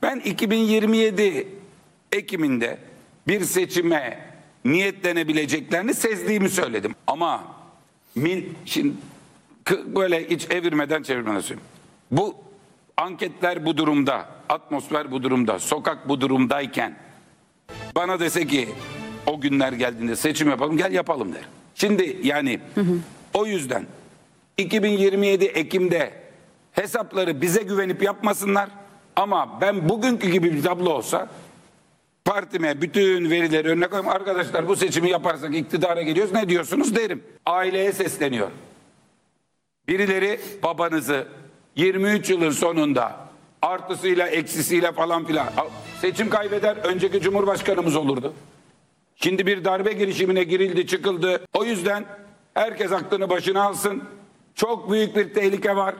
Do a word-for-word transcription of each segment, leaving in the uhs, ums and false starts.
Ben iki bin yirmi yedi Ekim'inde bir seçime niyetlenebileceklerini sezdiğimi söyledim. Ama mil, şimdi böyle hiç evirmeden çevirmeden söyleyeyim. Bu anketler bu durumda, atmosfer bu durumda, sokak bu durumdayken bana dese ki o günler geldiğinde seçim yapalım, gel yapalım der. Şimdi yani hı hı. O yüzden iki bin yirmi yedi Ekim'de hesapları bize güvenip yapmasınlar. Ama ben bugünkü gibi bir tablo olsa partime bütün verileri önüne koyayım. Arkadaşlar bu seçimi yaparsak iktidara geliyoruz, ne diyorsunuz derim. Aileye sesleniyor. Birileri babanızı yirmi üç yılın sonunda artısıyla eksisiyle falan filan seçim kaybeder, önceki cumhurbaşkanımız olurdu. Şimdi bir darbe girişimine girildi, çıkıldı. O yüzden herkes aklını başına alsın. Çok büyük bir tehlike var.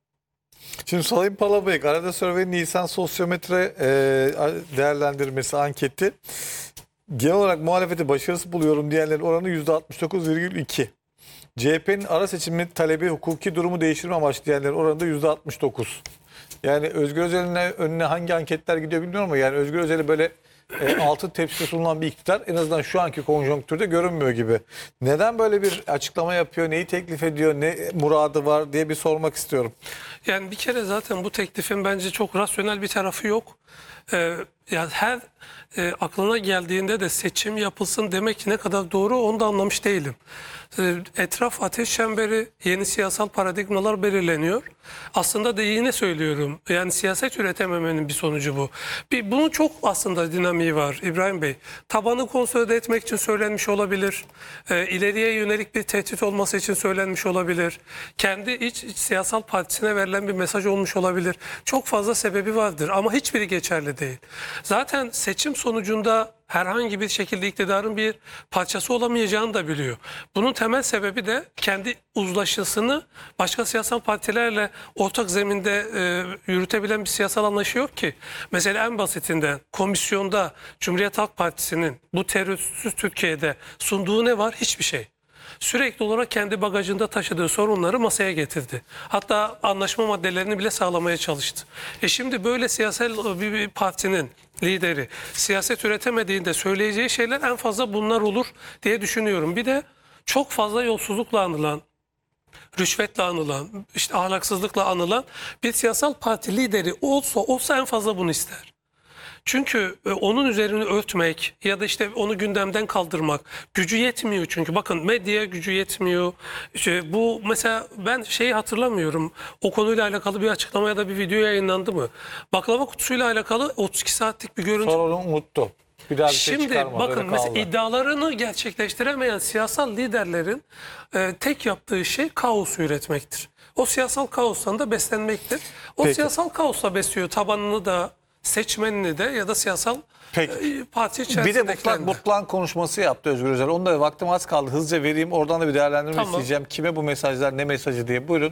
Şimdi Sayın Palabeyk, Arada Survey'in Nisan sosyometre e, değerlendirmesi anketi genel olarak muhalefeti başarısız buluyorum diyenlerin oranı yüzde altmış dokuz virgül iki. C H P'nin ara seçimi talebi hukuki durumu değiştirme amaçlı diyenlerin oranı da yüzde altmış dokuz. Yani Özgür Özel'in önüne hangi anketler gidiyor bilmiyorum ama yani Özgür Özel'i böyle e, altın tepside sunulan bir iktidar en azından şu anki konjonktürde görünmüyor gibi. Neden böyle bir açıklama yapıyor, neyi teklif ediyor, ne muradı var diye bir sormak istiyorum. Yani bir kere zaten bu teklifin bence çok rasyonel bir tarafı yok. Ee, yani her e, aklına geldiğinde de seçim yapılsın demek ne kadar doğru onu da anlamış değilim. Ee, etraf ateş çemberi, yeni siyasal paradigmalar belirleniyor. Aslında da yine söylüyorum, yani siyaset üretememenin bir sonucu bu. Bir, bunun çok aslında dinamiği var İbrahim Bey. Tabanı konsolide etmek için söylenmiş olabilir. Ee, ileriye yönelik bir tehdit olması için söylenmiş olabilir. Kendi iç, iç siyasal partisine verilen bir mesaj olmuş olabilir. Çok fazla sebebi vardır ama hiçbiri geçerli değil. Zaten seçim sonucunda herhangi bir şekilde iktidarın bir parçası olamayacağını da biliyor. Bunun temel sebebi de kendi uzlaşısını başka siyasal partilerle ortak zeminde e, yürütebilen bir siyasal anlayışı yok ki. Mesela en basitinden komisyonda Cumhuriyet Halk Partisi'nin bu terörsüz Türkiye'de sunduğu ne var? Hiçbir şey. Sürekli olarak kendi bagajında taşıdığı sorunları masaya getirdi. Hatta anlaşma maddelerini bile sağlamaya çalıştı. E şimdi böyle siyasal bir, bir partinin lideri siyaset üretemediğinde söyleyeceği şeyler en fazla bunlar olur diye düşünüyorum. Bir de çok fazla yolsuzlukla anılan, rüşvetle anılan, işte ahlaksızlıkla anılan bir siyasal parti lideri olsa olsa en fazla bunu ister. Çünkü onun üzerini örtmek ya da işte onu gündemden kaldırmak gücü yetmiyor çünkü. Bakın medyaya gücü yetmiyor. İşte bu mesela ben şeyi hatırlamıyorum. O konuyla alakalı bir açıklama ya da bir video yayınlandı mı? Baklava kutusuyla alakalı otuz iki saatlik bir görüntü. Sonra onu unuttu. Bir daha bir şey Şimdi çıkarmadı, bakın mesela iddialarını gerçekleştiremeyen siyasal liderlerin e, tek yaptığı şey kaosu üretmektir. O siyasal kaostan da beslenmektir. O Peki. siyasal kaosla besliyor tabanını da, seçmenini de ya da siyasal Peki. e, parti içerisinde. Bir de mutlak mutlak konuşması yaptı Özgür Özel. Onda da vaktim az kaldı. Hızlıca vereyim. Oradan da bir değerlendirme Tamam. isteyeceğim. Kime bu mesajlar, ne mesajı diye. Buyurun.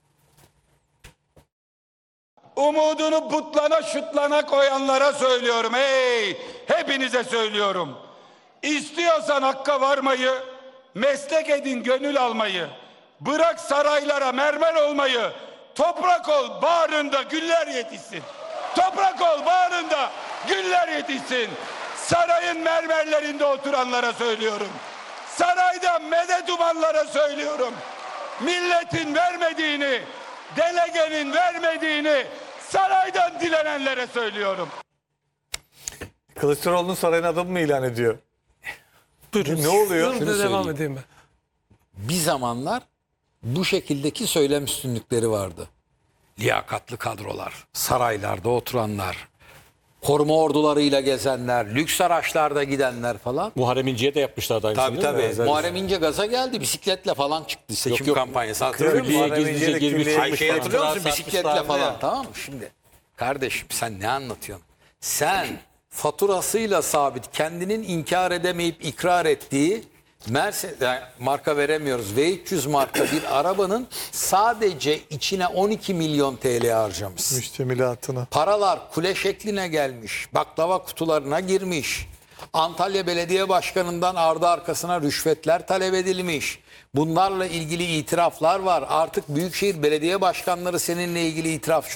Umudunu putlana şutlana koyanlara söylüyorum. Hey, hepinize söylüyorum. İstiyorsan hakka varmayı, meslek edin gönül almayı. Bırak saraylara mermer olmayı. Toprak ol bağrında güller yetişsin. Toprak ol bağrında güller yetişsin. Sarayın mermerlerinde oturanlara söylüyorum. Sarayda medet umanlara söylüyorum. Milletin vermediğini, delegenin vermediğini saraydan dilenenlere söylüyorum. Kılıçdaroğlu'nun sarayın adamı mı ilan ediyor? Buyurun. Ne oluyor? Şunu Şunu devam söyleyeyim. edeyim ben. Bir zamanlar bu şekildeki söylem üstünlükleri vardı. Liyakatlı kadrolar, saraylarda oturanlar, koruma ordularıyla gezenler, lüks araçlarda gidenler falan. Muharrem İnce'ye de yapmışlardı aynısını. Tabii değil mi? tabii. Benzer Muharrem İnce gaza geldi. Bisikletle falan çıktı seçim Yok, yok. kampanyası. Hatırlıyor musun? Külliye Muharrem gizlice İnce'yle girmiş külliye- Ay şey falan. hatırlıyor musun? Satmışlardı Bisikletle ya. falan. Tamam mı? Şimdi kardeşim sen ne anlatıyorsun? Sen faturasıyla sabit kendinin inkar edemeyip ikrar ettiği Mercedes, yani marka veremiyoruz, V üç yüz marka bir arabanın sadece içine on iki milyon T L harcamış. Müştemilatına. Paralar kule şekline gelmiş. Baklava kutularına girmiş. Antalya Belediye Başkanı'ndan ardı arkasına rüşvetler talep edilmiş. Bunlarla ilgili itiraflar var. Artık Büyükşehir Belediye Başkanları seninle ilgili itirafçı